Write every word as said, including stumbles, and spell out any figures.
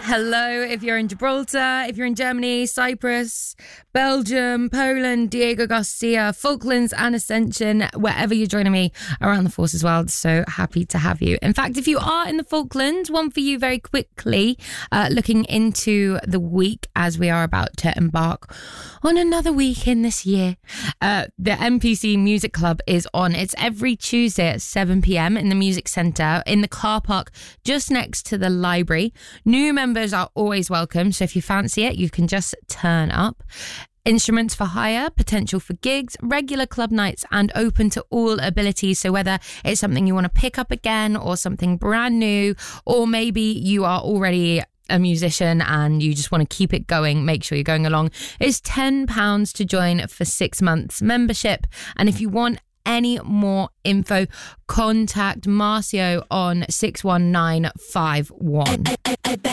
hello if you're in Gibraltar, if you're in Germany, Cyprus, Belgium, Poland, Diego Garcia, Falklands and Ascension, wherever you're joining me around the Forces world. So happy to have you. In fact, if you are in the Falklands, one for you very quickly, uh, looking into the week as we are about to embark on another week in this year. Uh, the M P C Music Club is on. It's every Tuesday at seven p.m. in the Music Centre in the car park just next to the library. New members are always welcome, so if you fancy it, you can just turn up. Instruments for hire, potential for gigs, regular club nights and open to all abilities. So whether it's something you want to pick up again or something brand new, or maybe you are already a musician and you just want to keep it going, make sure you're going along. It's ten pounds to join for six months membership. And if you want any more info, contact Marcio on six one nine five one.